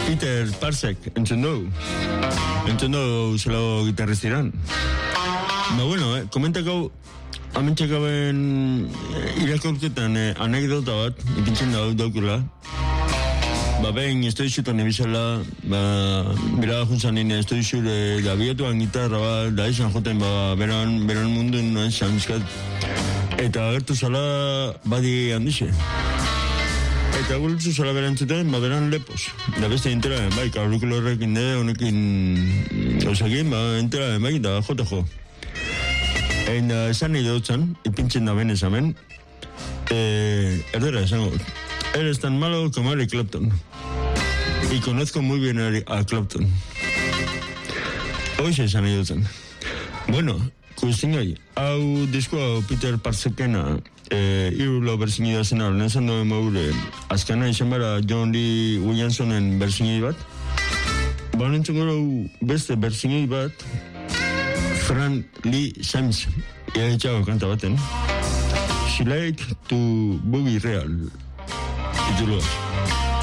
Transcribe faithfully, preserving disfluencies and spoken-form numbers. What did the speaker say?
Peter Parsek, entzun dugu. Entzun dugu zelo gitarristiran. Ba, bueno, eh, komentakau, amentxekaben irakorketan eh, anekdota bat, ipintzen dauk daukula. Ba, behin, estoizutan ebizela, ba, bera juntzan nire estoizure gabiatuan gitarra bat, da izan joten, ba, beran, beran mundun, no, esan bizkat. Eta agertu zala badi handixe. Eta gultzu zala berantzuten, ba, beran lepos. Da beste entera, bai, karrukulo horrekin de, honekin, osakin, ba, entera, bai, da jota jo. Egin da, esan nahi dutzen, ipintzen da ben esamen, eh, erdera esango, eres tan malo como Eric Clapton. Y conozco muy bien a Clapton. Hoxe esan nahi dutzen. Bueno, kustingai, hau diskoa Peter Parsekena, eh, irulo berzini da zena, nesan duen maure, azkana izan bara John Lee Williamsonen berzini bat. Ba, nintzen gero beste berzini bat, Frank Lee Sims, ea etxago kanta baten. She like to boogie real. Tituloa.